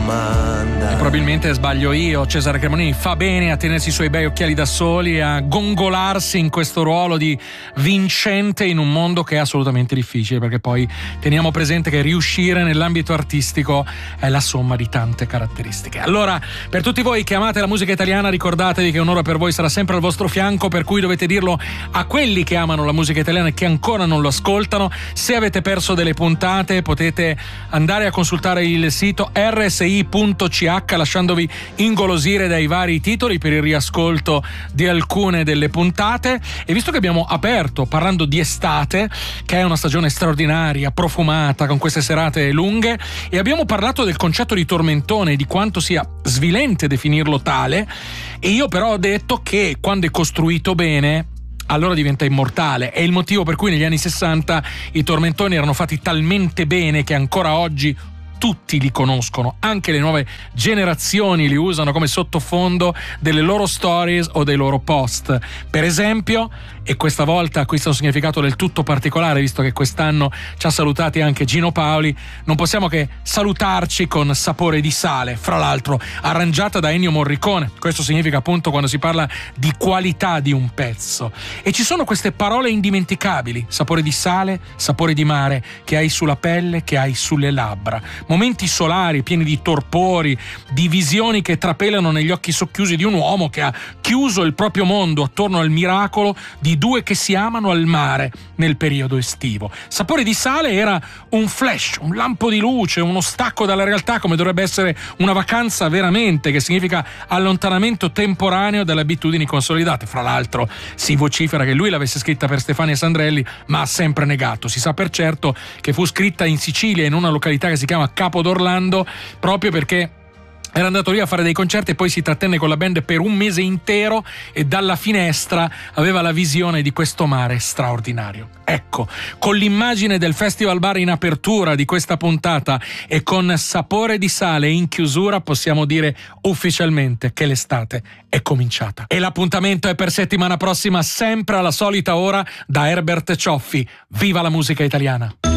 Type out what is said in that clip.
domanda. E probabilmente sbaglio io. Cesare Cremonini fa bene a tenersi i suoi bei occhiali da soli, a gongolarsi in questo ruolo di vincente in un mondo che è assolutamente difficile, perché poi teniamo presente che riuscire nell'ambito artistico è la somma di tante caratteristiche. Allora, per tutti voi che amate la musica italiana, ricordatevi che Un'ora per voi sarà sempre al vostro fianco, per cui dovete dirlo a quelli che amano la musica italiana e che ancora non lo ascoltano. Se avete perso delle puntate, potete andare a consultare il sito rsi.ch, lasciandovi ingolosire dai vari titoli per il riascolto di alcune delle puntate. E visto che abbiamo aperto parlando di estate, che è una stagione straordinaria, profumata, con queste serate lunghe, e abbiamo parlato del concetto di tormentone, di quanto sia svilente definirlo tale, e io però ho detto che quando è costruito bene allora diventa immortale. È il motivo per cui negli anni 60 i tormentoni erano fatti talmente bene che ancora oggi tutti li conoscono, anche le nuove generazioni li usano come sottofondo delle loro stories o dei loro post. Per esempio, e questa volta acquista un significato del tutto particolare, visto che quest'anno ci ha salutati anche Gino Paoli, non possiamo che salutarci con Sapore di sale, fra l'altro arrangiata da Ennio Morricone. Questo significa appunto quando si parla di qualità di un pezzo. E ci sono queste parole indimenticabili: sapore di sale, sapore di mare, che hai sulla pelle, che hai sulle labbra. Momenti solari pieni di torpori, di visioni che trapelano negli occhi socchiusi di un uomo che ha chiuso il proprio mondo attorno al miracolo di due che si amano al mare nel periodo estivo. Sapore di sale era un flash, un lampo di luce, uno stacco dalla realtà, come dovrebbe essere una vacanza veramente, che significa allontanamento temporaneo dalle abitudini consolidate. Fra l'altro si vocifera che lui l'avesse scritta per Stefania Sandrelli, ma ha sempre negato. Si sa per certo che fu scritta in Sicilia, in una località che si chiama Capo d'Orlando, proprio perché era andato lì a fare dei concerti e poi si trattenne con la band per un mese intero e dalla finestra aveva la visione di questo mare straordinario. Ecco, con l'immagine del Festival Bar in apertura di questa puntata e con Sapore di sale in chiusura, possiamo dire ufficialmente che l'estate è cominciata. E l'appuntamento è per settimana prossima, sempre alla solita ora, da Herbert Cioffi. Viva la musica italiana!